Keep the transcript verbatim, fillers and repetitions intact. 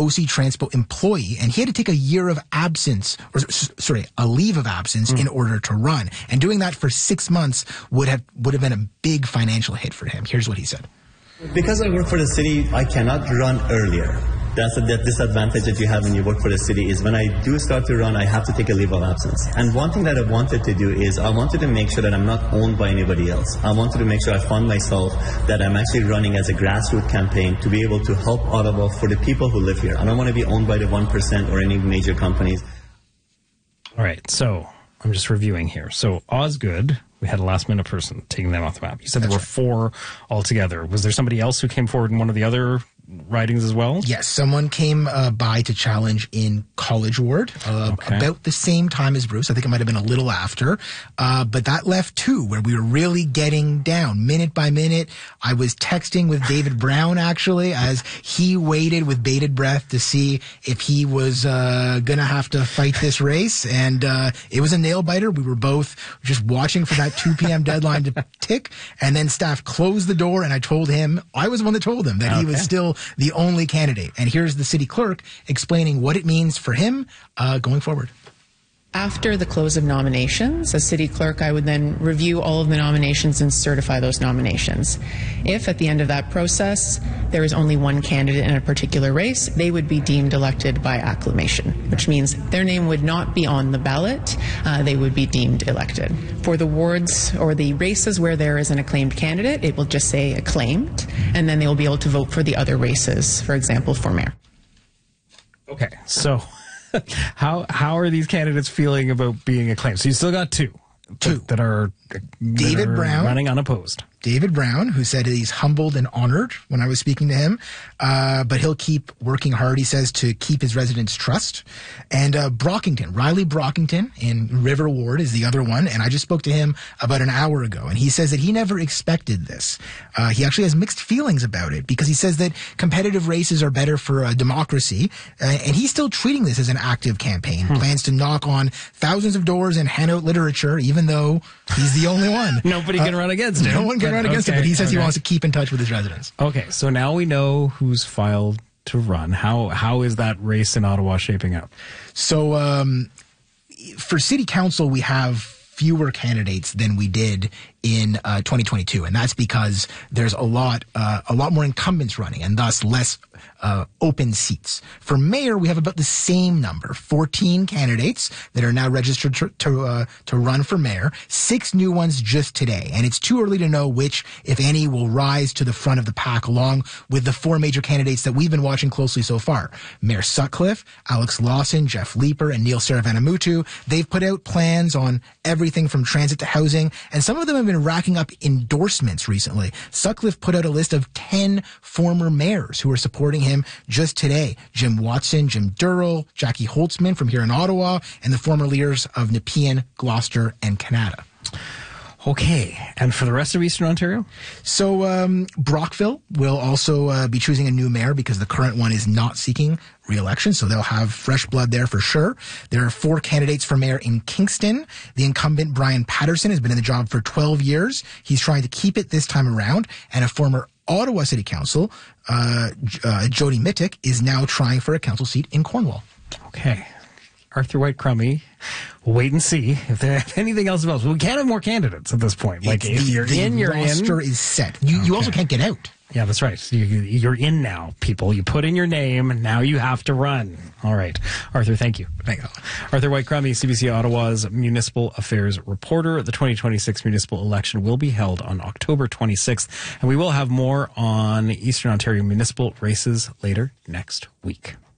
O C Transpo employee, and he had to take a year of absence, or s- sorry, a leave of absence mm. in order to run. And doing that for six months would have would have been a big financial hit for him. Here's what he said. Because I work for the city, I cannot run earlier. That's a that disadvantage that you have when you work for the city is when I do start to run, I have to take a leave of absence. And one thing that I wanted to do is I wanted to make sure that I'm not owned by anybody else. I wanted to make sure I fund myself, that I'm actually running as a grassroots campaign to be able to help Ottawa for the people who live here. I don't want to be owned by the one percent or any major companies. All right, so I'm just reviewing here. So Osgood, we had a last-minute person taking them off the map. You said That's there were right. four altogether. Was there somebody else who came forward in one of the other ridings as well? Yes, someone came uh, by to challenge in College Ward uh, okay. about the same time as Bruce. I think it might have been a little after. Uh, but that left two where we were really getting down minute by minute. I was texting with David Brown, actually, as he waited with bated breath to see if he was uh, going to have to fight this race. And uh, it was a nail-biter. We were both just watching for that two p.m. deadline to tick. And then staff closed the door, and I told him, I was the one that told him that okay. he was still the only candidate. And here's the city clerk explaining what it means for him uh, going forward. After the close of nominations, as city clerk, I would then review all of the nominations and certify those nominations. If at the end of that process there is only one candidate in a particular race, they would be deemed elected by acclamation, which means their name would not be on the ballot. Uh, they would be deemed elected. For the wards or the races where there is an acclaimed candidate, it will just say acclaimed, and then they will be able to vote for the other races, for example, for mayor. Okay, so how how are these candidates feeling about being acclaimed? So you still got two, two that, that are David that are Brown running unopposed. David Brown, who said he's humbled and honored when I was speaking to him, uh, but he'll keep working hard, he says, to keep his residents' trust. And uh, Brockington, Riley Brockington in River Ward is the other one, and I just spoke to him about an hour ago, and he says that he never expected this. Uh, he actually has mixed feelings about it, because he says that competitive races are better for uh, democracy, uh, and he's still treating this as an active campaign, hmm. plans to knock on thousands of doors and hand out literature, even though he's the only one. Nobody uh, can run against him. No one can run against okay, him, but he says okay. he wants to keep in touch with his residents. Okay, so now we know who's filed to run. How How is that race in Ottawa shaping up? So um, for city council, we have fewer candidates than we did in uh, twenty twenty-two, and that's because there's a lot uh, a lot more incumbents running, and thus less uh, open seats. For mayor, we have about the same number, fourteen candidates that are now registered to to, uh, to run for mayor, six new ones just today, and it's too early to know which, if any, will rise to the front of the pack along with the four major candidates that we've been watching closely so far. Mayor Sutcliffe, Alex Lawson, Jeff Leeper, and Neil Saravanamuttu, they've put out plans on everything from transit to housing, and some of them have been racking up endorsements recently. Sutcliffe put out a list of ten former mayors who are supporting him just today. Jim Watson, Jim Durrell, Jackie Holtzman from here in Ottawa, and the former leaders of Nepean, Gloucester, and Canada. Okay, and for the rest of Eastern Ontario? So um, Brockville will also uh, be choosing a new mayor because the current one is not seeking re-election, so they'll have fresh blood there for sure. There are four candidates for mayor in Kingston. The incumbent, Brian Patterson, has been in the job for twelve years. He's trying to keep it this time around, and a former Ottawa City Council, uh, uh, Jody Mittick, is now trying for a council seat in Cornwall. Okay. Arthur White-Crummey, we'll wait and see if there's anything else about. We can't have more candidates at this point. Like, it's if the, you're the in, you're in. The roster is set. You, okay. you also can't get out. Yeah, that's right. You, you're in now, people. You put in your name, and now you have to run. All right. Arthur, thank you. Thank you. Arthur White-Crummey, C B C Ottawa's municipal affairs reporter. The twenty twenty-six municipal election will be held on October twenty-sixth, and we will have more on Eastern Ontario municipal races later next week.